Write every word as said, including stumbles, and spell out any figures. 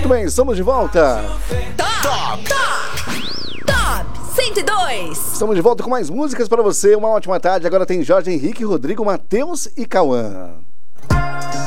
Muito bem, estamos de volta. Top! Top! Top cento e dois. Estamos de volta com mais músicas para você. Uma ótima tarde. Agora tem Jorge Henrique, Rodrigo, Matheus e Cauã.